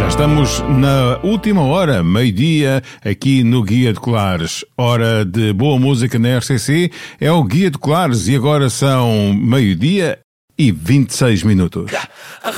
Estamos na última hora, meio-dia, aqui no Guia de Colares. Hora de boa música na RCC, é o Guia de Colares e agora são meio-dia e 26 minutos.